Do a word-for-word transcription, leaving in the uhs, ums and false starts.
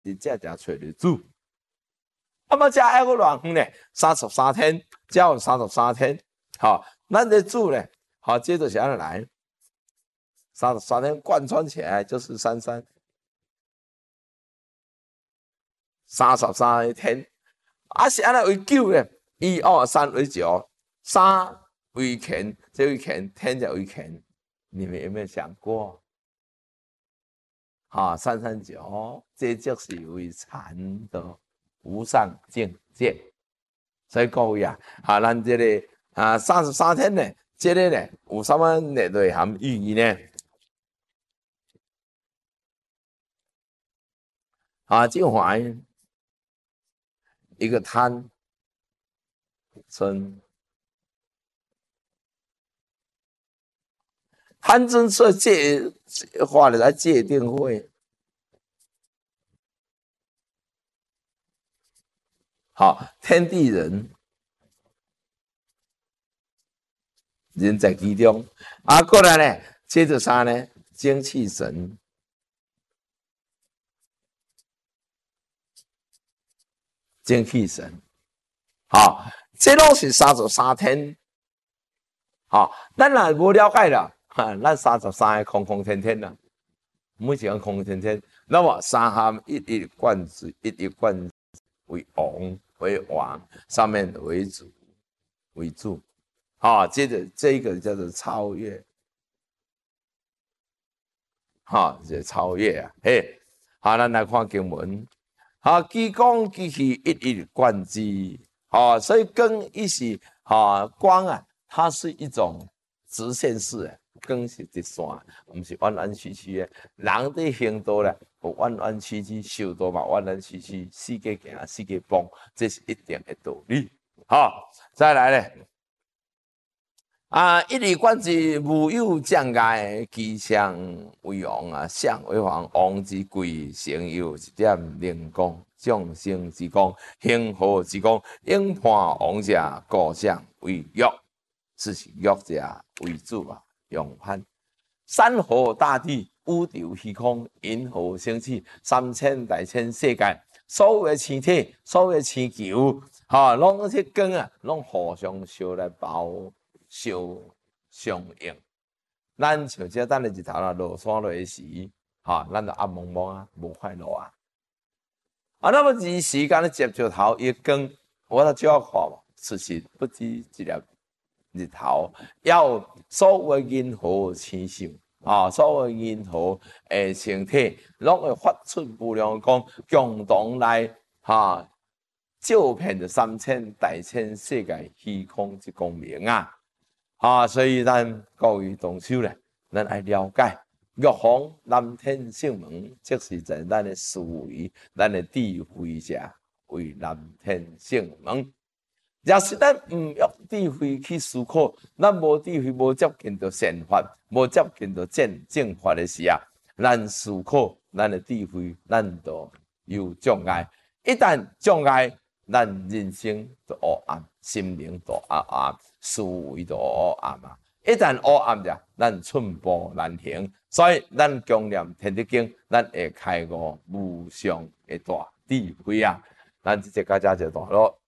你这才找得主。那么这还个偌远呢？三十三天，只有三十三天。好，咱的主呢？好，接着想来，三十三天贯穿起来就是三三，三十三天。啊，是安尼为九呢？一二三为九，三为乾，这为乾，天就为乾。你们有没有想过？啊，三三九，这就是为禅的无上境界。所以各位啊，啊，咱这个啊三十三天呢，这个呢有什么内涵意义呢？啊，就还一个贪嗔，贪嗔痴界画的来界定会。好，天地人，人在其中。啊，过来呢，接着啥呢？精气神。精气神，好，这拢是三十三天。好，咱若无了解啦，哈，咱三十三个空空天天啦，每一个空空天天，那么三含一一贯之，一一贯为王为王，上面为主为主。好，接着这个叫做超越，好，这超越啊，嘿，好，咱来看经文。好，机光机器一一贯之，好，所以光一是好光啊，它是一种直线式的，光是直线，不是弯弯曲曲的。人的行道咧，有弯弯曲曲，修道嘛弯弯曲曲，世界行，世界崩，这是一定的道理。好，再来咧。啊！一以贯之，无有障碍，吉祥为王啊，相为王，王之贵，成有一点灵光，众生之光，幸福之光，应判王者，故相为欲，是是欲者为主啊，用判山河大地，宇宙虚空，银河星系，三千大千世界，所有的星体，所有的星球，哈，拢去光啊，拢互相相来包。相相应，咱像这等下日头啦，落山落时，哈，咱就暗蒙蒙啊，无快乐啊。啊，那么日时间咧接着头一光，我都照看嘛，其实不止一粒日头，要所有银河星宿啊，所有银河诶星体，拢会发出无量光，共同来哈照遍着三千大千世界虚空之光明啊！啊，所以咱各位同修咧，咱爱了解玉皇南天圣门，即是在咱的思维、咱的智慧下为南天圣门。若是咱唔用智慧去思考，咱无智慧、无接近到善法、无接近到正正法的时啊，咱思考、咱的智慧，咱就有障碍。一旦障碍，咱人生就黑暗，心灵就黑暗。思维就黑暗啊！一旦黑暗者，咱寸步难行。所以，咱强念《天地经》，咱会开悟无上的大智慧啊！咱即个家就大咯。